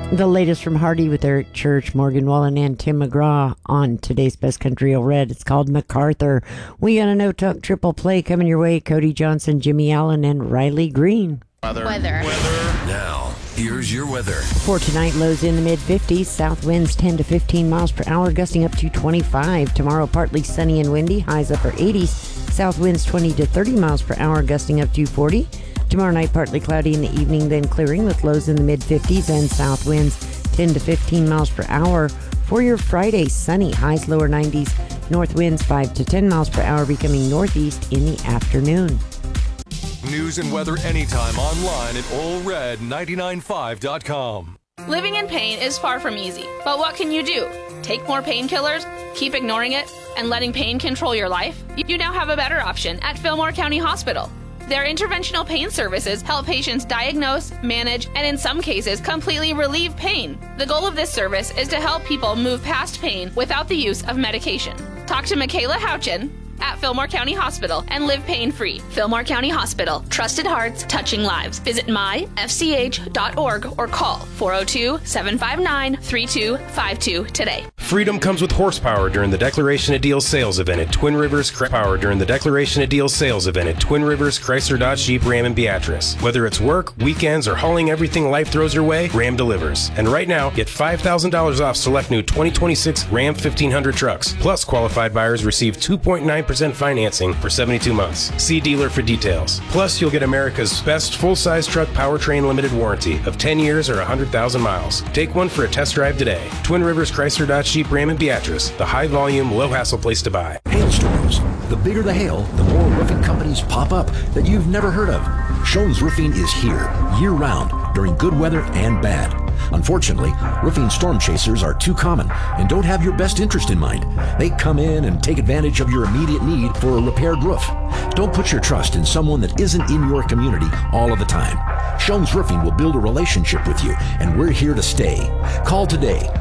The latest from Hardy with Eric Church, Morgan Wallen, and Tim McGraw on today's Best Country Old Red. It's called MacArthur. We got a no-talk triple play coming your way. Cody Johnson, Jimmy Allen, and Riley Green. Weather. Now, here's your weather. For tonight, lows in the mid-50s. South winds 10 to 15 miles per hour, gusting up to 25. Tomorrow, partly sunny and windy. Highs upper 80s. South winds 20 to 30 miles per hour, gusting up to 40. Tomorrow night, partly cloudy in the evening, then clearing with lows in the mid-50s and south winds 10 to 15 miles per hour. For your Friday, sunny, highs lower 90s, north winds 5 to 10 miles per hour, becoming northeast in the afternoon. News and weather anytime online at allred995.com. Living in pain is far from easy, but what can you do? Take more painkillers? Keep ignoring it? And letting pain control your life? You now have a better option at Fillmore County Hospital. Their interventional pain services help patients diagnose, manage, and in some cases, completely relieve pain. The goal of this service is to help people move past pain without the use of medication. Talk to Michaela Houchin at Fillmore County Hospital and live pain-free. Fillmore County Hospital. Trusted hearts, touching lives. Visit myfch.org or call 402-759-3252 today. Freedom comes with horsepower during the Declaration of Deals sales event at Twin Rivers Power during the Declaration of Deals sales event at Twin Rivers Chrysler Dodge Jeep Ram and Beatrice. Whether it's work, weekends, or hauling everything life throws your way, Ram delivers. And right now, get $5,000 off select new 2026 Ram 1500 trucks. Plus, qualified buyers receive 2.9% financing for 72 months. See dealer for details. Plus, you'll get America's best full-size truck powertrain limited warranty of 10 years or 100,000 miles. Take one for a test drive today. Twin Rivers Chrysler Dodge Jeep Ram and Beatrice, the high-volume, low-hassle place to buy. Hailstorms. The bigger the hail, the more roofing companies pop up that you've never heard of. Schoen's Roofing is here, year-round, during good weather and bad. Unfortunately, roofing storm chasers are too common and don't have your best interest in mind. They come in and take advantage of your immediate need for a repaired roof. Don't put your trust in someone that isn't in your community all of the time. Schoen's Roofing will build a relationship with you, and we're here to stay. Call today.